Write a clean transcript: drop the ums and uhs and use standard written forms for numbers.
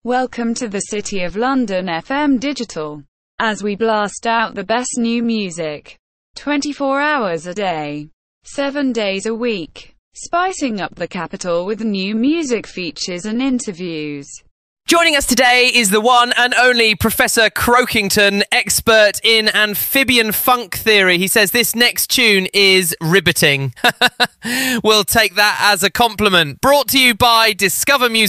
Welcome to the City of London FM Digital, as we blast out the best new music, 24 hours a day, 7 days a week, spicing up the capital with new music features and interviews. Joining us today is the one and only Professor Croakington, expert in amphibian funk theory. He says this next tune is riveting. We'll take that as a compliment. Brought to you by Discover Music.